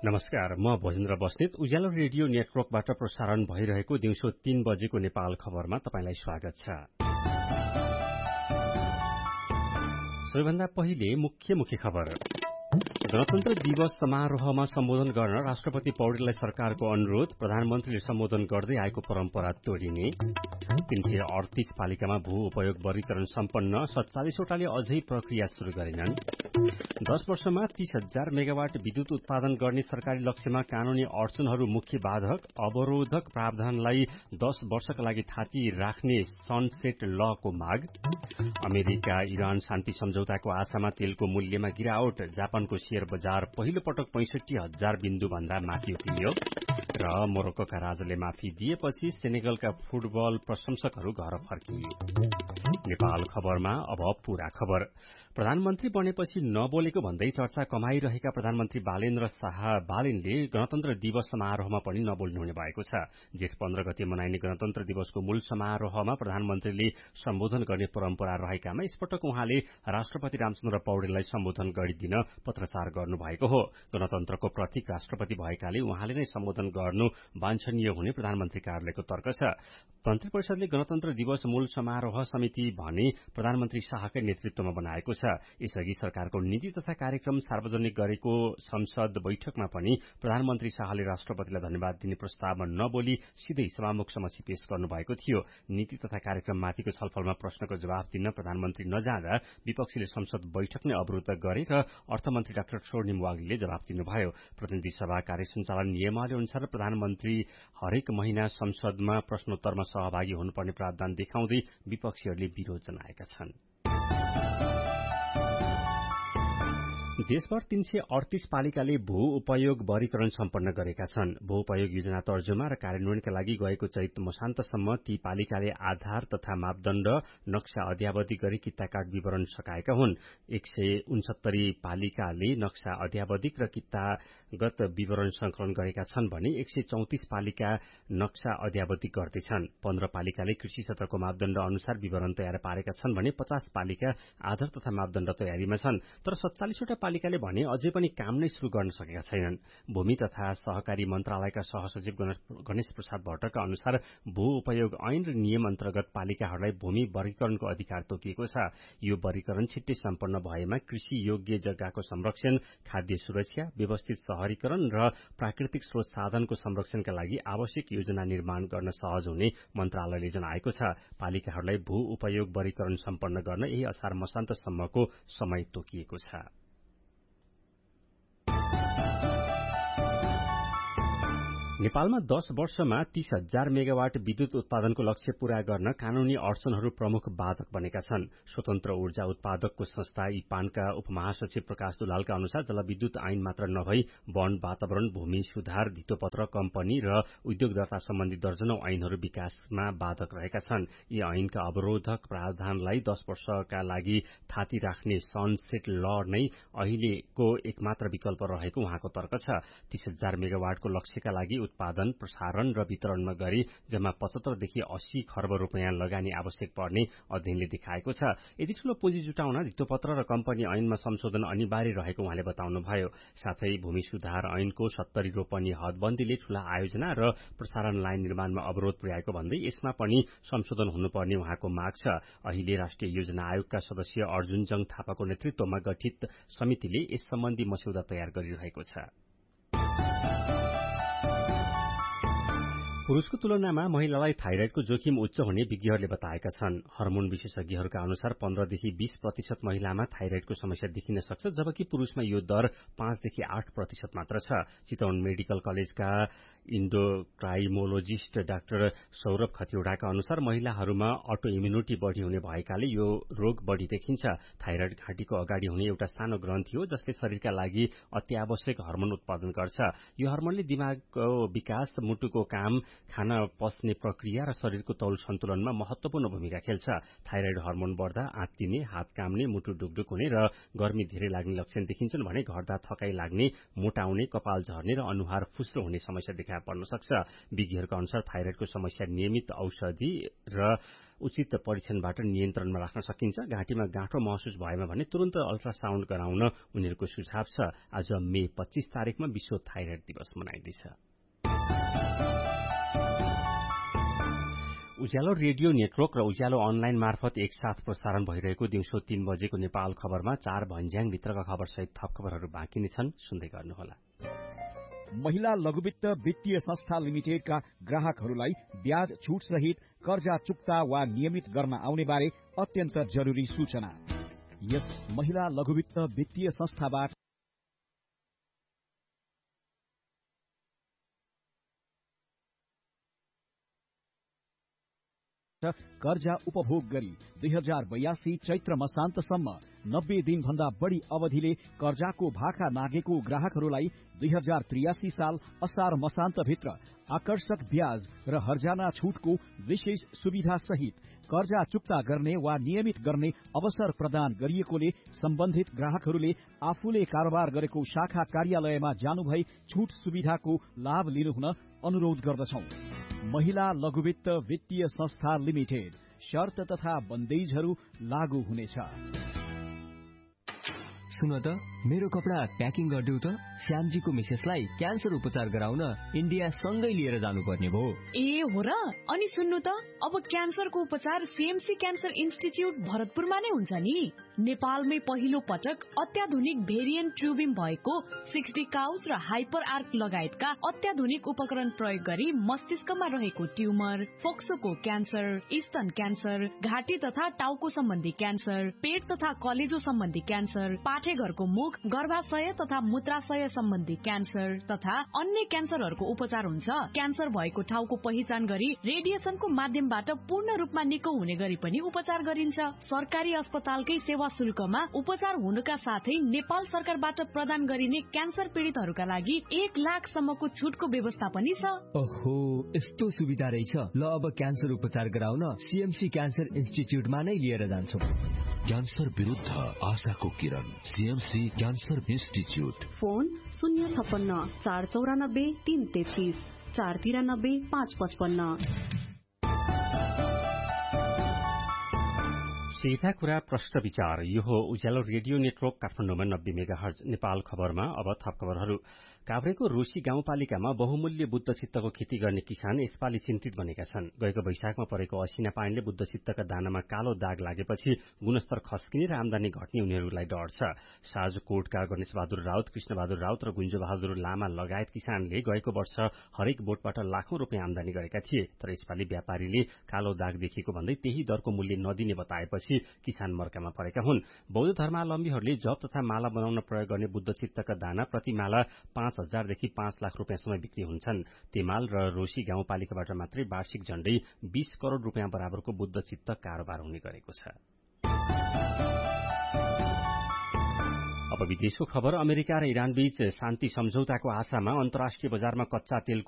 नमस्कार, म भोजेन्द्र बस्नेत उज्यालो रेडियो नेटवर्कबाट प्रसारण भइरहेको दिउँसो 3 बजेको नेपाल खबरमा तपाईंलाई स्वागत छ। सबैभन्दा पहिले मुख्य खबर। गणतन्त्र दिवस समारोहमा सम्बोधन गर्न राष्ट्रपति पौडेललाई सरकारको अनुरोध, प्रधानमन्त्रीले सम्बोधन गर्दै आएको परम्परा तोडिने। 338 पालिकामा भू उपयोग वर्गीकरण सम्पन्न, 47 वटाले अझै प्रक्रिया शुरू गरेनन्। 10 वर्षमा 30,000 मेगावाट विद्युत उत्पादन गर्ने सरकारी लक्ष्यमा कानूनी अडचनहरू मुख्य बाधक, अवरोधक प्रावधानलाई 10 वर्षका लागि थाती राख्ने सनसेट लको माग। अमेरिका इरान शान्ति सम्झौताको आशामा तेलको मूल्यमा गिरावट, जापानको शेयर बजार पहिलो पटक 65,000 बिन्दु भन्दा माथि उक्लियो। र मोरक्कोका राजाले माफी दिएपछि सेनेगलका फुटबल प्रशंसकहरू घर फर्किए। नेपाल खबरमा अब पूरा खबर। प्रधानमन्त्री बनेपछि नबोलेको भन्दै चर्चा कमाइरहेका प्रधानमन्त्री बालेन्द्र शाह बालेनले गणतन्त्र दिवस समारोहमा पनि नबोल्नुहुने भएको छ। जेठ 15 गते मनाइने गणतन्त्र दिवसको मूल समारोहमा प्रधानमन्त्रीले सम्बोधन गर्ने परम्परा रहेकामा यसपटक उहाँले राष्ट्रपति रामचन्द्र पौडेललाई सम्बोधन गरिदिन पत्राचार गर्नुभएको हो। गणतन्त्रको प्रतीक राष्ट्रपति भएकाले उहाँले नै सम्बोधन गर्नु वाञ्छनीय हुने प्रधानमन्त्री कार्यालयको तर्क छ। मन्त्री परिषदले गणतन्त्र दिवस मूल समारोह समिति भने प्रधानमन्त्री शाहकै नेतृत्वमा बनाएको छ। यसअघि सरकारको नीति तथा कार्यक्रम सार्वजनिक गरेको संसद बैठकमा पनि प्रधानमन्त्री शाहले राष्ट्रपतिलाई धन्यवाद दिने प्रस्तावमा नबोली सिधै सभामुख समक्ष पेश गर्नुभएको थियो। नीति तथा कार्यक्रममाथिको छलफलमा प्रश्नको जवाफ दिन प्रधानमन्त्री नजाँदा विपक्षीले संसद बैठक नै अवरुद्ध गरे र अर्थमन्त्री डाक्टर स्वर्णिम वाग्लीले जवाफ दिनुभयो। प्रतिनिधि सभा कार्य सञ्चालन नियमावली अनुसार प्रधानमन्त्री हरेक महिना संसदमा प्रश्नोत्तरमा सहभागी हुनुपर्ने प्रावधान देखाउँदै विपक्षीहरूले विरोध जनाएका छन्। देशभर 338 पालिकाले भू उपयोग वर्गीकरण सम्पन्न गरेका छन्। भू उपयोग योजना तर्जुमा र कार्यान्वयनका लागि गएको चैत मसान्तसम्म ती पालिकाले आधार तथा मापदण्ड नक्सा अध्यावधि गरी किता कार्ड विवरण सकाएका हुन्। 169 पालिकाले नक्सा अध्यावधिक र कितागत विवरण संकलन गरेका छन् भने 134 पालिका नक्सा अध्यावधिक गर्दैछन्। 15 पालिकाले कृषि क्षेत्रको मापदण्ड अनुसार विवरण तयार पारेका छन् भने 50 पालिका आधार तथा मापदण्ड तयारीमा छन्। तर 47 वटा पालिकाले भने अझै पनि काम नै शुरू गर्न सकेका छैनन्। भूमि तथा सहकारी मन्त्रालयका सहसचिव गणेश प्रसाद भट्टका अनुसार भू उपयोग ऐन र नियम अन्तर्गत पालिकाहरूलाई भूमि वर्गीकरणको अधिकार तोकिएको छ। यो वर्गीकरण छिट्टै सम्पन्न भएमा कृषि योग्य जग्गाको संरक्षण, खाद्य सुरक्षा, व्यवस्थित शहरीकरण र प्राकृतिक स्रोत साधनको संरक्षणका लागि आवश्यक योजना निर्माण गर्न सहज हुने मन्त्रालयले जनाएको छ। पालिकाहरूलाई भू उपयोग वर्गीकरण सम्पन्न गर्न यही असार मसान्तसम्मको समय तोकिएको छ। नेपालमा 10 वर्षमा 30,000 मेगावाट विद्युत उत्पादनको लक्ष्य पूरा गर्न कानूनी अडचनहरू प्रमुख बाधक बनेका छन्। स्वतन्त्र ऊर्जा उत्पादकको संस्था इपानका उपमहासचिव प्रकाश दुलालका अनुसार जलविद्युत ऐन मात्र नभई वन, वातावरण, भूमि सुधार, धितोपत्र, कम्पनी र उद्योग दर्ता सम्बन्धी दर्जनौं ऐनहरू विकासमा बाधक रहेका छन्। यी ऐनका अवरोधक प्रावधानलाई 10 वर्षका लागि थाती राख्ने सनसेट ल नै अहिलेको एकमात्र विकल्प रहेको उहाँको तर्क छ। 30,000 मेगावाटको लक्ष्यका लागि उत्पादन, प्रसारण र वितरणमा गरी जम्मा 75 देखि 80 खर्ब रुपियाँ लगानी आवश्यक पर्ने अध्ययनले देखाएको छ। यदि ठूलो पुँजी जुटाउन धितोपत्र र कम्पनी ऐनमा संशोधन अनिवार्य रहेको उहाँले बताउनुभयो। साथै भूमि सुधार ऐनको 70 रोपनी हदबन्दीले ठूला आयोजना र प्रसारण लाइन निर्माणमा अवरोध पुर्याएको भन्दै यसमा पनि संशोधन हुनुपर्ने उहाँको माग छ। अहिले राष्ट्रिय योजना आयोगका सदस्य अर्जुन जङ थापाको नेतृत्वमा गठित समितिले यस सम्बन्धी मस्यौदा तयार गरिरहेको छ। पुरुषको तुलनामा महिलालाई थाइराइडको जोखिम उच्च हुने विज्ञहरूले बताएका छन्। हर्मोन विशेषज्ञहरूका अनुसार 15 देखि 20% महिलामा थाइराइडको समस्या देखिन सक्छ, जबकि पुरुषमा यो दर 5 देखि 8% मात्र छ। चितवन मेडिकल कलेजका इन्डोक्राइमोलोजिस्ट डाक्टर सौरभ खतिवड़ाका अनुसार महिलाहरूमा अटो इम्युनिटी बढ़ी हुने भएकाले यो रोग बढ़ी देखिन्छ। थाइराइड घाँटीको अगाडि हुने एउटा सानो ग्रन्थि हो जसले शरीरका लागि अत्यावश्यक हर्मोन उत्पादन गर्छ। यो हर्मोनले दिमागको विकास, मुटुको काम, खाना पच्ने प्रक्रिया र शरीरको तौल सन्तुलनमा महत्वपूर्ण भूमिका खेल्छ। थाइरोइड हर्मोन बढ्दा आत्तिने, हात काम्ने, मुटु ढुकढुक हुने र गर्मी धेरै लाग्ने लक्षण देखिन्छन् भने घट्दा थकाइ लाग्ने, मोटाउने, कपाल झर्ने र अनुहार फुस्रो हुने समस्या देखा पर्न सक्छ। विज्ञहरूको अनुसार थाइरोइडको समस्या नियमित औषधि र उचित परीक्षणबाट नियन्त्रणमा राख्न सकिन्छ। घाँटीमा गाँठो महसुस भएमा भने तुरन्त अल्ट्रासाउण्ड गराउन उनीहरूको सुझाव छ। आज मे 25 तारिकमा विश्व थाइरोइड दिवस मनाइँदैछ। उज्यालो रेडियो नेटवर्क र उज्यालो अनलाइन मार्फत एकसाथ प्रसारण भइरहेको दिउँसो 3 बजेको नेपाल खबरमा 4 भन्ज्याङ भित्रका खबरसहित थप खबरहरू बाँकी नै छन्, सुन्दै गर्नुहोला। महिला लघुवित्त वित्तीय संस्था लिमिटेडका ग्राहकहरूलाई ब्याज छुट सहित कर्जा चुक्ता वा नियमित गर्न आउने बारे अत्यन्त जरुरी सूचना। यस महिला लघुवित्त वित्तीय संस्थाबाट कर्जा उपभोग गरी 2082 चैत्र मसान्तसम्म 90 दिनभन्दा बढी अवधिले कर्जाको भाका नागेको ग्राहकहरूलाई 2083 साल असार मसान्तभित्र आकर्षक ब्याज र हर्जाना छुटको विशेष सुविधा सहित कर्जा चुक्ता गर्ने वा नियमित गर्ने अवसर प्रदान गरिएकोले सम्बन्धित ग्राहकहरूले आफूले कारोबार गरेको शाखा कार्यालयमा जानुभई छुट सुविधाको लाभ लिनुहुन अनुरोध गर्दछौं। महिला लघुवित्त वित्तीय संस्था लिमिटेड, शर्त तथा बन्देजहरू लागू हुनेछ। सुन त, मेरो कपडा प्याकिङ गरिदेऊ त। श्यामजीको मिसेसलाई क्यान्सर उपचार गराउन इन्डिया सँगै लिएर जानुपर्ने भयो। ए हो र? अनि सुन्नु त, अब क्यान्सरको उपचार सीएमसी क्यान्सर इन्स्टिच्युट भरतपुरमा नै हुन्छ नि। नेपालमै पहिलो पटक अत्याधुनिक भेरिएन्ट ट्युबिम भएको 60 काउस र हाइपर आर्क लगायतका अत्याधुनिक उपकरण प्रयोग गरी मस्तिष्कमा रहेको ट्युमर, फोक्सोको क्यान्सर, स्तन क्यान्सर, घाँटी तथा टाउको सम्बन्धी क्यान्सर, पेट तथा कलेजो सम्बन्धी क्यान्सर, पाठेघरको मुख, गर्भाशय तथा मूत्राशय सम्बन्धी क्यान्सर तथा अन्य क्यान्सरहरूको उपचार हुन्छ। क्यान्सर भएको ठाउँको पहिचान गरी रेडिएसनको माध्यमबाट पूर्ण रूपमा निको हुने गरी पनि उपचार गरिन्छ। सरकारी अस्पतालकै सेवा शुल्कमा उपचार हुनुका साथै नेपाल सरकारबाट प्रदान गरिने क्यान्सर पीड़ितहरूका लागि 1 लाखसम्मको छुटको व्यवस्था पनि छ। ओहो, यस्तो सुविधा रहेछ। ल, अब क्यान्सर उपचार गराउन सीएमसी क्यान्सर इन्स्टिच्युटमा नै लिएर जान्छौं। क्यान्सर विरुद्ध आशाको किरण, सीएमसी क्यान्सर इन्स्टिच्युट। फोन 056 494 333 493 555। सीधा कुरा प्रश्न विचार। यो हो उज्यालो रेडियो नेटवर्क काठमाडौँमा 90 मेगाहर्ज। नेपाल खबरमा अब थप खबरहरू। काभ्रेको रोशी गाउँपालिकामा बहुमूल्य बुद्ध चित्तको खेती गर्ने किसान यसपालि चिन्तित बनेका छन्। गएको वैशाखमा परेको असिना पानीले बुद्ध चित्तका दानामा कालो दाग लागेपछि गुणस्तर खस्किने र आमदानी घट्ने उनीहरूलाई डर छ। साजकोटका गणेशबहादुर राउत, कृष्णबहादुर राउत र गुन्जबहादुर लामा लगायत किसानले गएको वर्ष हरेक बोटबाट लाखौं रुपियाँ आमदानी गरेका थिए। तर यसपालि व्यापारीले कालो दाग देखिएको भन्दै त्यही दरको मूल्य नदिने बताएपछि किसान मर्कामा परेका हुन्। बौद्ध धर्मावलम्बीहरूले जप तथा माला बनाउन प्रयोग गर्ने बुद्ध चित्तका दाना प्रति माला 5,000 देखि 5 लाख रुपियाँसम्म बिक्री हुन्छन्। तेमाल र रोशी गाउँपालिकाबाट मात्रै वार्षिक झण्डै 20 करोड़ रुपियाँ बराबरको बुद्ध चित्त कारोबार हुने गरेको छ। अब विदेशको खबर। अमेरिका र इरान बीच शान्ति सम्झौताको आशामा अन्तर्राष्ट्रिय बजारमा कच्चा तेलको